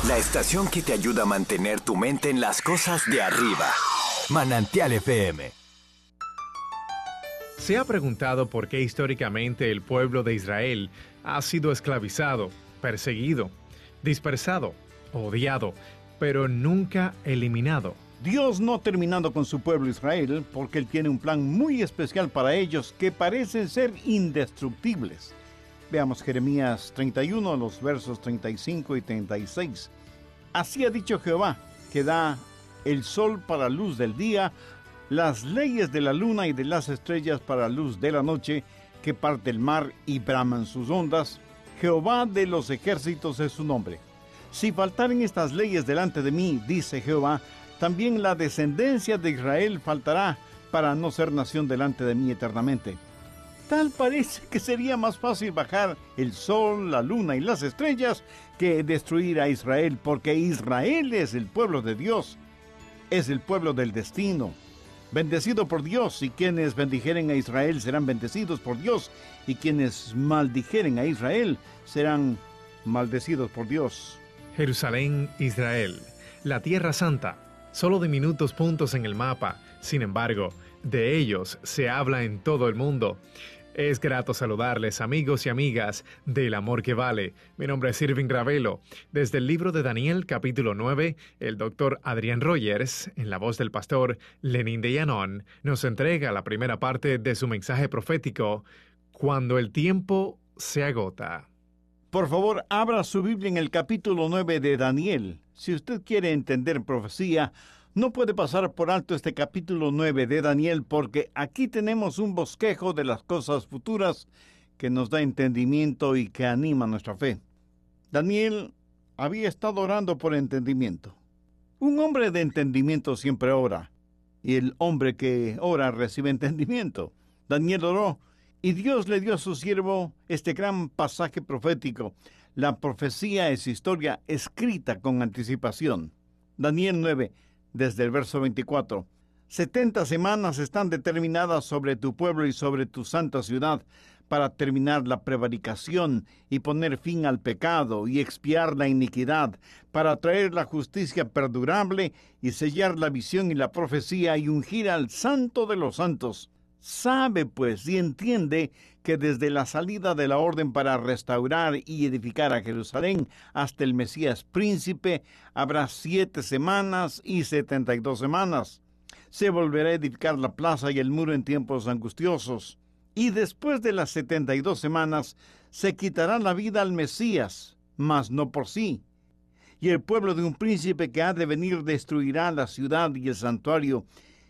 La estación que te ayuda a mantener tu mente en las cosas de arriba. Manantial FM. ¿Se ha preguntado por qué históricamente el pueblo de Israel ha sido esclavizado, perseguido, dispersado, odiado, pero nunca eliminado? Dios no ha terminado con su pueblo Israel porque Él tiene un plan muy especial para ellos que parecen ser indestructibles. Veamos Jeremías 31, los versos 35 y 36. Así ha dicho Jehová, que da el sol para luz del día, las leyes de la luna y de las estrellas para luz de la noche, que parte el mar y braman sus ondas. Jehová de los ejércitos es su nombre. Si faltaren estas leyes delante de mí, dice Jehová, también la descendencia de Israel faltará para no ser nación delante de mí eternamente. Tal parece que sería más fácil bajar el sol, la luna y las estrellas que destruir a Israel, porque Israel es el pueblo de Dios, es el pueblo del destino, bendecido por Dios, y quienes bendijeren a Israel serán bendecidos por Dios, y quienes maldijeren a Israel serán maldecidos por Dios. Jerusalén, Israel, la Tierra Santa, solo diminutos puntos en el mapa, sin embargo, de ellos se habla en todo el mundo. Es grato saludarles, amigos y amigas del amor que vale. Mi nombre es Irving Ravelo. Desde el libro de Daniel, capítulo 9, el doctor Adrián Rogers, en la voz del pastor Lenín de Llanón, nos entrega la primera parte de su mensaje profético, Cuando el tiempo se agota. Por favor, abra su Biblia en el capítulo 9 de Daniel. Si usted quiere entender profecía, no puede pasar por alto este capítulo 9 de Daniel, porque aquí tenemos un bosquejo de las cosas futuras que nos da entendimiento y que anima nuestra fe. Daniel había estado orando por entendimiento. Un hombre de entendimiento siempre ora, y el hombre que ora recibe entendimiento. Daniel oró, y Dios le dio a su siervo este gran pasaje profético. La profecía es historia escrita con anticipación. Daniel 9, desde el verso 24. 70 semanas están determinadas sobre tu pueblo y sobre tu santa ciudad para terminar la prevaricación y poner fin al pecado y expiar la iniquidad, para traer la justicia perdurable y sellar la visión y la profecía y ungir al Santo de los Santos. Sabe, pues, y entiende que desde la salida de la orden para restaurar y edificar a Jerusalén hasta el Mesías príncipe, habrá 7 semanas y 72 semanas. Se volverá a edificar la plaza y el muro en tiempos angustiosos. Y después de las 72 semanas, se quitará la vida al Mesías, mas no por sí. Y el pueblo de un príncipe que ha de venir destruirá la ciudad y el santuario,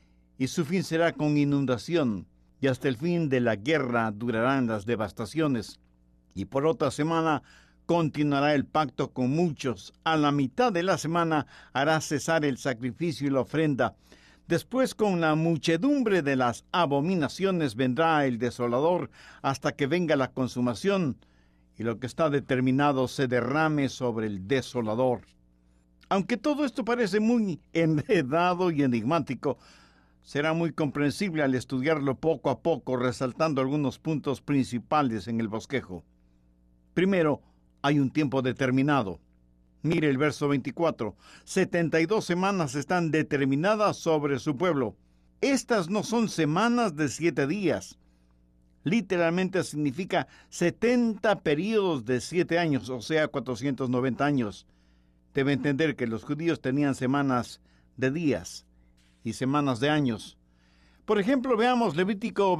y su fin será con inundación, y hasta el fin de la guerra durarán las devastaciones. Y por otra semana continuará el pacto con muchos. A la mitad de la semana hará cesar el sacrificio y la ofrenda. Después, con la muchedumbre de las abominaciones, vendrá el desolador hasta que venga la consumación, y lo que está determinado se derrame sobre el desolador. Aunque todo esto parece muy enredado y enigmático, será muy comprensible al estudiarlo poco a poco, resaltando algunos puntos principales en el bosquejo. Primero, hay un tiempo determinado. Mire el verso 24. 72 semanas están determinadas sobre su pueblo. Estas no son semanas de 7 días. Literalmente significa 70 periodos de 7 años, o sea, 490 años. Debe entender que los judíos tenían semanas de días y semanas de años. Por ejemplo, veamos Levítico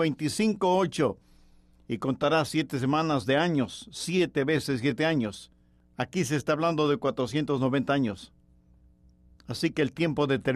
25:8. Y contará 7 semanas de años, 7 veces 7 años. Aquí se está hablando de 490 años. Así que el tiempo determinado